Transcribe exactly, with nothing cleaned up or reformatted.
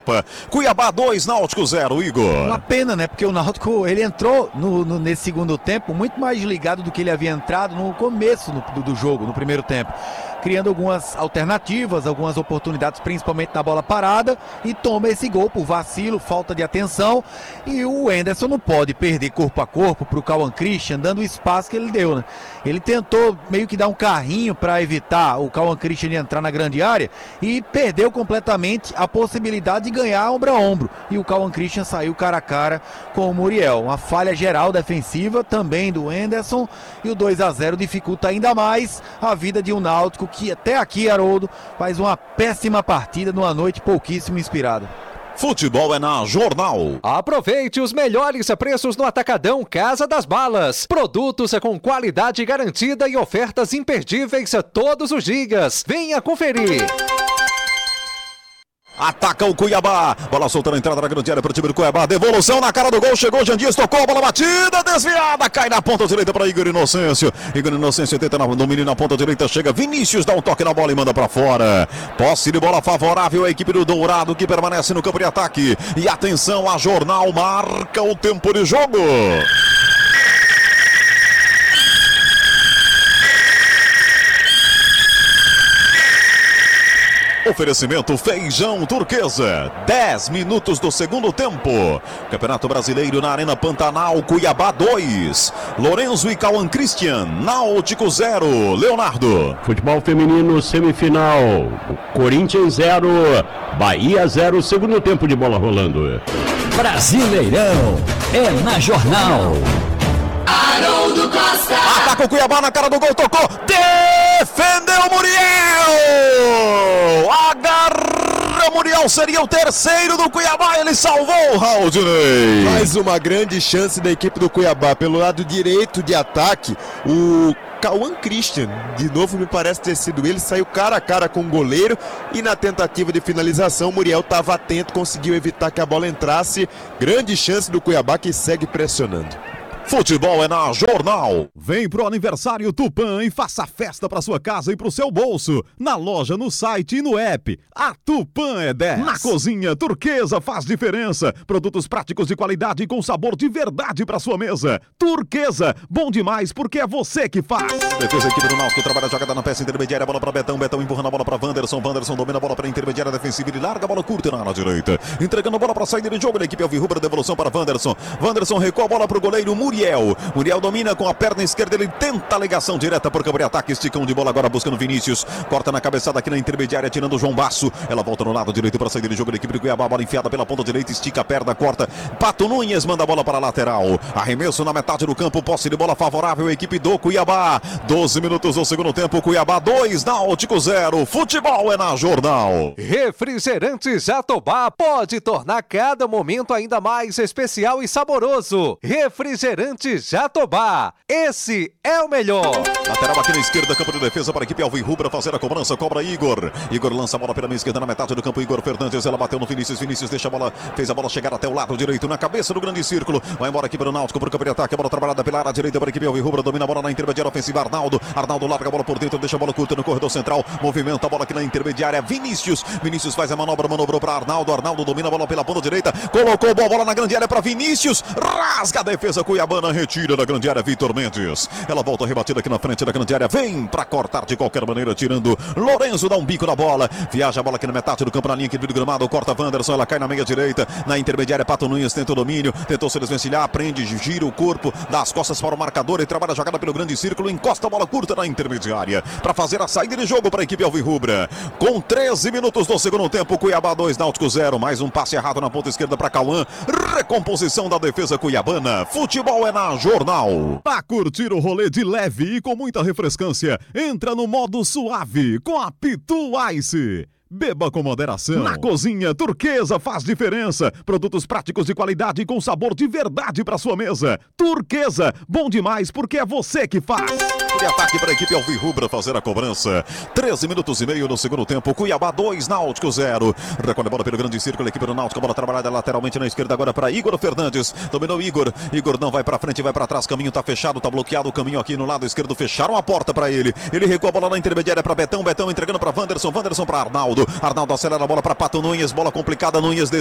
Cuiabá dois, Náutico zero, Igor. Uma pena, né? Porque o Náutico, ele entrou no, no, nesse segundo tempo muito mais ligado do que ele havia entrado no começo no, do, do jogo, no primeiro tempo. Criando algumas alternativas, algumas oportunidades, principalmente na bola parada, e toma esse gol por vacilo, falta de atenção. E o Henderson não pode perder corpo a corpo para o Cauã Christian, dando o espaço que ele deu, né? Ele tentou meio que dar um carrinho para evitar o Cauã Christian de entrar na grande área e perdeu completamente a possibilidade de ganhar ombro a ombro. E o Cauã Christian saiu cara a cara com o Muriel. Uma falha geral defensiva também do Henderson, e o dois a zero dificulta ainda mais a vida de um Náutico que até aqui, Haroldo, faz uma péssima partida numa noite pouquíssimo inspirada. Futebol é na Jornal. Aproveite os melhores preços no Atacadão Casa das Balas. Produtos com qualidade garantida e ofertas imperdíveis todos os dias. Venha conferir. Ataca o Cuiabá, bola solta na entrada da grande área para o time do Cuiabá, devolução na cara do gol, chegou Jean Dias, tocou a bola batida, desviada, cai na ponta direita para Igor Inocêncio, Igor Inocêncio tenta no domínio na ponta direita, chega Vinícius, dá um toque na bola e manda para fora. Posse de bola favorável à equipe do Dourado, que permanece no campo de ataque, e atenção, a Jornal marca o tempo de jogo. Oferecimento Feijão Turquesa, dez minutos do segundo tempo. Campeonato Brasileiro na Arena Pantanal, Cuiabá dois, Lorenzo e Cauã Christian, Náutico zero, Leonardo. Futebol feminino semifinal, Corinthians zero, Bahia zero, segundo tempo de bola rolando. Brasileirão é na Jornal. Haroldo Costa. Ataca o Cuiabá na cara do gol, tocou, defendeu Muriel. Agarra Muriel, seria o terceiro do Cuiabá, ele salvou o Raudinei. Mais uma grande chance da equipe do Cuiabá, pelo lado direito de ataque, o Cauã Christian, de novo me parece ter sido ele, saiu cara a cara com o goleiro e na tentativa de finalização o Muriel estava atento, conseguiu evitar que a bola entrasse, grande chance do Cuiabá que segue pressionando. Futebol é na Jornal. Vem pro aniversário Tupã e faça festa pra sua casa e pro seu bolso. Na loja, no site e no app. A Tupã é dez. Na cozinha, Turquesa faz diferença. Produtos práticos de qualidade e com sabor de verdade pra sua mesa. Turquesa, bom demais porque é você que faz. Defesa, equipe do Náutico, trabalha a jogada na peça intermediária, bola pra Betão, Betão empurrando a bola pra Wanderson, Wanderson domina a bola pra intermediária defensiva, ele larga a bola curta na ala direita. Entregando a bola pra saída de jogo da equipe alvirrubra, devolução para Wanderson. Wanderson recua a bola pro goleiro Muriel. Muriel domina com a perna esquerda, ele tenta a ligação direta por campo de ataque, esticão de bola agora buscando Vinícius, corta na cabeçada aqui na intermediária, tirando o João Basso, ela volta no lado direito para sair de jogo da equipe do Cuiabá, bola enfiada pela ponta direita, estica a perna, corta, Pato Nunes manda a bola para a lateral, arremesso na metade do campo, posse de bola favorável à equipe do Cuiabá, doze minutos do segundo tempo, Cuiabá dois, Náutico zero, futebol é na Jornal. Refrigerante Jatobá pode tornar cada momento ainda mais especial e saboroso. Refrigerante Jatobá, esse é o melhor. Lateral aqui na esquerda, campo de defesa para a equipe alvirrubra fazer a cobrança, cobra Igor. Igor lança a bola pela minha esquerda na metade do campo, Igor Fernandes, ela bateu no Vinícius, Vinícius deixa a bola, fez a bola chegar até o lado direito, na cabeça do grande círculo, vai embora aqui para o Náutico, para o campo de ataque, a bola trabalhada pela área direita para a equipe alvirrubra, domina a bola na intermediária ofensiva, Arnaldo, Arnaldo larga a bola por dentro, deixa a bola curta no corredor central, movimenta a bola aqui na intermediária, Vinícius, Vinícius faz a manobra, manobrou para Arnaldo, Arnaldo domina a bola pela ponta direita, colocou a bola na grande área para Vinícius, rasga a defesa cuiabana, retira da grande área Vitor Mendes, ela volta rebatida aqui na frente da grande área, vem para cortar de qualquer maneira, tirando Lorenzo, dá um bico na bola, viaja a bola aqui na metade do campo, na linha aqui do gramado, corta Wanderson, ela cai na meia direita, na intermediária Pato Nunes tenta o domínio, tentou se desvencilhar, prende, gira o corpo, dá as costas para o marcador e trabalha a jogada pelo grande círculo, encosta a bola curta na intermediária, para fazer a saída de jogo para a equipe alvirrubra, com treze minutos do segundo tempo, Cuiabá dois, Náutico zero, mais um passe errado na ponta esquerda para Cauã, recomposição da defesa cuiabana, futebol é na Jornal. Pra curtir o rolê de leve e com muita refrescância, entra no modo suave com a Pitu Ice. Beba com moderação. Na cozinha, Turquesa faz diferença. Produtos práticos de qualidade com sabor de verdade para sua mesa. Turquesa, bom demais porque é você que faz. De ataque para a equipe alvirrubra fazer a cobrança. treze minutos e meio no segundo tempo. Cuiabá dois, Náutico zero. Recolhe a bola pelo grande círculo, a equipe do Náutico. A bola trabalhada lateralmente na esquerda agora para Igor Fernandes. Dominou Igor. Igor não vai para frente, vai para trás. Caminho tá fechado, tá bloqueado o caminho aqui no lado esquerdo. Fecharam a porta para ele. Ele recua a bola na intermediária para Betão. Betão entregando para Wanderson. Wanderson para Arnaldo. Arnaldo. Arnaldo acelera a bola para Pato Nunes. Bola complicada. Nunes